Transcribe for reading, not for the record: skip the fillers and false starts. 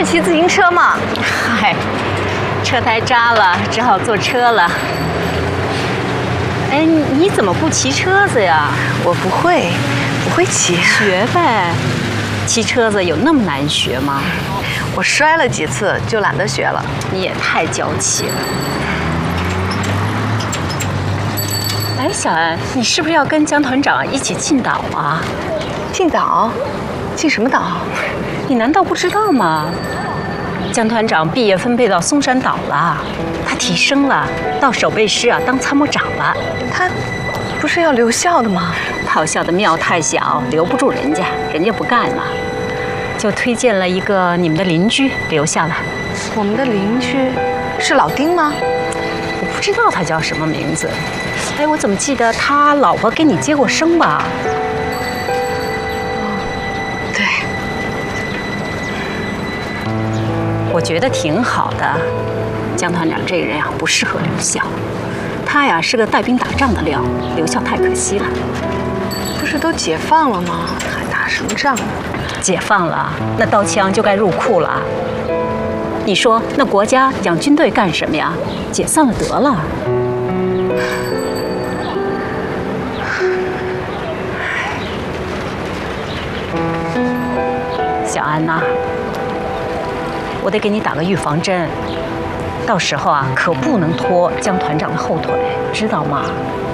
骑自行车嘛。 嗨，车胎扎了，只好坐车了。哎，你怎么不骑车子呀？ 我不会骑。 学呗，骑车子有那么难学吗？ 我摔了几次，就懒得学了。 你也太娇气了。哎，小安，你是不是要跟江团长一起进岛啊？ 进岛？进什么岛？ 你难道不知道吗？江团长毕业分配到松山岛了，他提升了，到守备师啊当参谋长了。 他不是要留校的吗？ 炮校的庙太小，留不住人家，人家不干了，就推荐了一个你们的邻居留下了。 我们的邻居是老丁吗？ 我不知道他叫什么名字。哎，我怎么记得他老婆跟你接过生吧？ 对。 我觉得挺好的。江团长这个人啊，不适合留校。他呀是个带兵打仗的料，留校太可惜了。 不是都解放了吗？还打什么仗呢？ 解放了，那刀枪就该入库了。你说那国家养军队干什么呀？解散了得了。小安呐，我得给你打个预防针，到时候啊可不能拖江团长的后腿，知道吗？